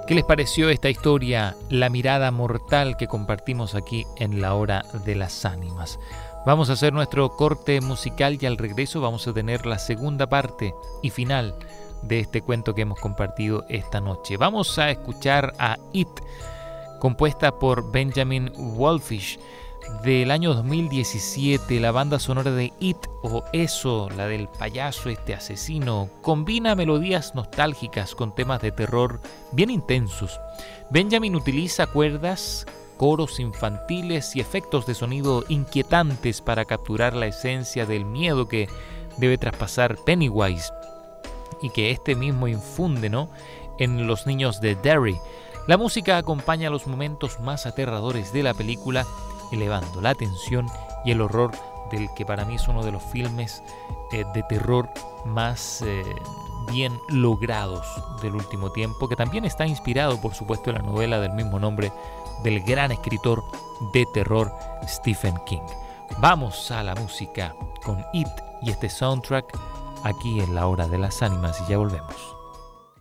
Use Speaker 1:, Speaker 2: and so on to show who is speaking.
Speaker 1: ¿Qué les pareció esta historia, la mirada mortal que compartimos aquí en la Hora de las Ánimas? Vamos a hacer nuestro corte musical y al regreso vamos a tener la segunda parte y final de este cuento que hemos compartido esta noche. Vamos a escuchar a It, compuesta por Benjamin Wallfisch, del año 2017. La banda sonora de It, o Eso, la del payaso asesino, combina melodías nostálgicas con temas de terror bien intensos. Benjamin utiliza cuerdas, coros infantiles y efectos de sonido inquietantes para capturar la esencia del miedo que debe traspasar Pennywise y que este mismo infunde, ¿no?, en los niños de Derry. La música acompaña los momentos más aterradores de la película, elevando la tensión y el horror del que para mí es uno de los filmes de terror más bien logrados del último tiempo, que también está inspirado, por supuesto, en la novela del mismo nombre del gran escritor de terror Stephen King. Vamos a la música con It y este soundtrack aquí en la Hora de las Ánimas y ya volvemos.